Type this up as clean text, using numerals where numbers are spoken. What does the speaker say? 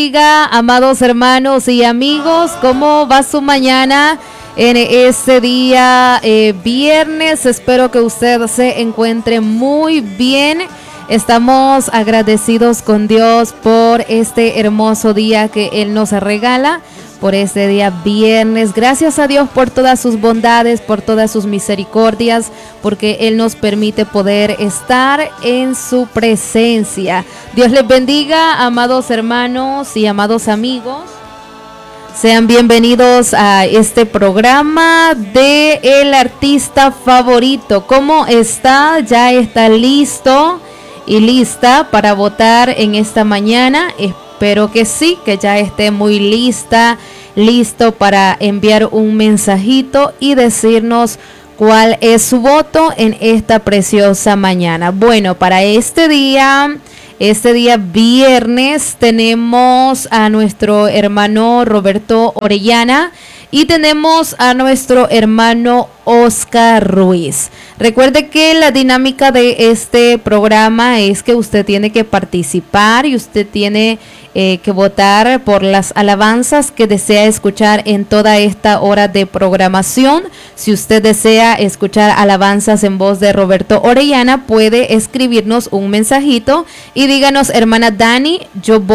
bendiga, amados hermanos y amigos. ¿Cómo va su mañana en este día viernes? Espero que usted se encuentre muy bien. Estamos agradecidos con Dios por este hermoso día que Él nos regala, por este día viernes. Gracias a Dios por todas sus bondades, por todas sus misericordias, porque Él nos permite poder estar en su presencia. Dios les bendiga, amados hermanos y amados amigos. Sean bienvenidos a este programa de El Artista Favorito. ¿Cómo está? ¿Ya está listo y lista para votar en esta mañana? Espero que sí, que ya esté muy listo para enviar un mensajito y decirnos cuál es su voto en esta preciosa mañana. Bueno, para este día viernes, tenemos a nuestro hermano Roberto Orellana y tenemos a nuestro hermano Oscar Ruiz. Recuerde que la dinámica de este programa es que usted tiene que participar y usted tiene que votar por las alabanzas que desea escuchar en toda esta hora de programación. Si usted desea escuchar alabanzas en voz de Roberto Orellana, puede escribirnos un mensajito y díganos: hermana Dani, yo voy